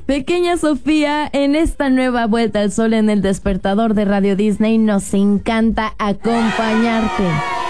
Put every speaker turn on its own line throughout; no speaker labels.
Pequeña Sofía, en esta nueva vuelta al sol en el despertador de Radio Disney nos encanta acompañarte.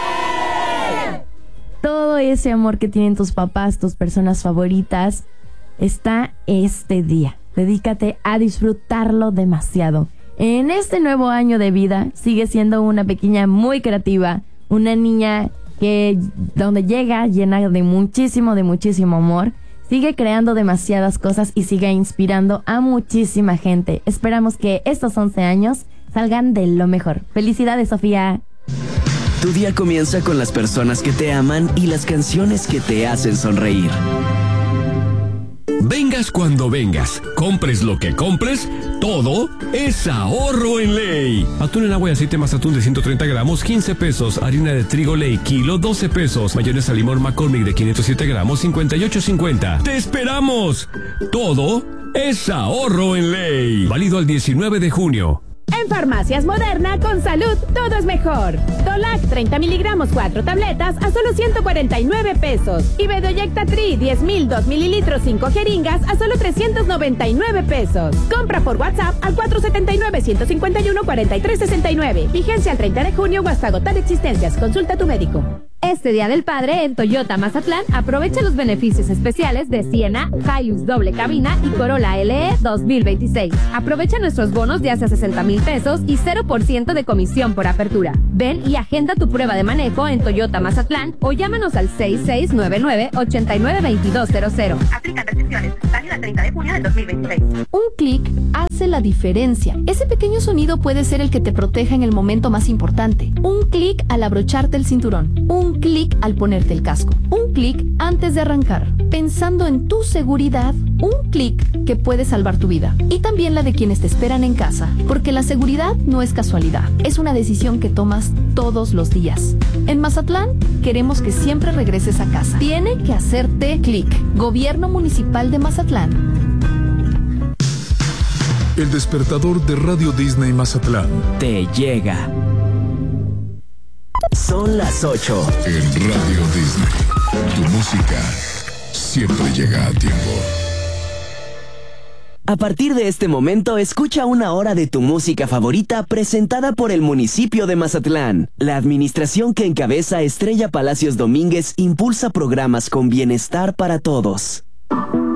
Todo ese amor que tienen tus papás, tus personas favoritas, está este día. Dedícate a disfrutarlo demasiado. En este nuevo año de vida, sigue siendo una pequeña muy creativa, una niña que donde llega llena de muchísimo amor. Sigue creando demasiadas cosas y sigue inspirando a muchísima gente. Esperamos que estos 11 años salgan de lo mejor. ¡Felicidades, Sofía!
Tu día comienza con las personas que te aman y las canciones que te hacen sonreír.
Vengas cuando vengas, compres lo que compres, todo es ahorro en Ley. Atún en agua y aceite Mazatún de 130 gramos, 15 pesos. Harina de trigo Ley, kilo, 12 pesos. Mayonesa limón McCormick de 507 gramos, 58.50. ¡Te esperamos! Todo es ahorro en Ley. Válido al 19 de junio.
En Farmacias Moderna, con salud, todo es mejor. Dolac 30 miligramos, 4 tabletas a solo 149 pesos. Y Bedoyecta Tri 10.000, 2 mililitros, 5 jeringas a solo 399 pesos. Compra por WhatsApp al 479-151-4369. Vigencia al 30 de junio o hasta agotar existencias. Consulta a tu médico. Este Día del Padre en Toyota Mazatlán, aprovecha los beneficios especiales de Siena, Hilux doble cabina y Corolla LE 2026. Aprovecha nuestros bonos de hasta 60,000 pesos y 0% de comisión por apertura. Ven y agenda tu prueba de manejo en Toyota Mazatlán o llámanos al 6699-892200.
Aplican restricciones. Válido al 30 de junio del 2026.
Un clic hace la diferencia. Ese pequeño sonido puede ser el que te proteja en el momento más importante. Un clic al abrocharte el cinturón. Un clic al ponerte el casco. Un clic antes de arrancar. Pensando en tu seguridad, un clic que puede salvar tu vida. Y también la de quienes te esperan en casa. Porque la seguridad no es casualidad. Es una decisión que tomas todos los días. En Mazatlán, queremos que siempre regreses a casa. Tiene que hacerte clic. Gobierno Municipal de Mazatlán.
El despertador de Radio Disney Mazatlán
te llega. Son las 8.
En Radio Disney, tu música siempre llega a tiempo.
A partir de este momento, escucha una hora de tu música favorita presentada por el municipio de Mazatlán. La administración que encabeza Estrella Palacios Domínguez impulsa programas con bienestar para todos.